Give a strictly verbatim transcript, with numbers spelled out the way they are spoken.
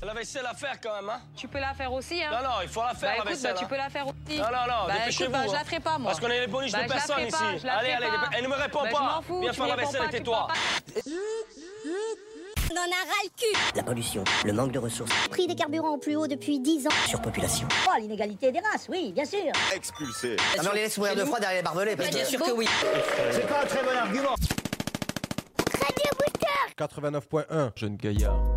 La vaisselle à faire quand même, hein? Tu peux la faire aussi, hein? Non, non, il faut la faire, bah, la écoute, vaisselle. Bah, tu hein. peux la faire aussi. Non, non, non, bah, dépêchez-vous. Bah, hein. je la ferai pas, moi. Parce qu'on est les bonus bah, de personne ici. Pas, allez, allez, pas. elle ne me répond bah, pas. Je m'en fous. Viens faire la vaisselle, et tais-toi. On en a ras le cul. La pollution, le manque de ressources. Prix des carburants au plus haut depuis dix ans. Surpopulation. Oh, l'inégalité des races, oui, bien sûr. Expulsé. Ah non, on les laisse mourir de froid derrière les barbelés. Parce bien que... sûr que oui. C'est pas un très bon argument. Radio Booster. quatre-vingt-neuf point un, Jeune Gaillard.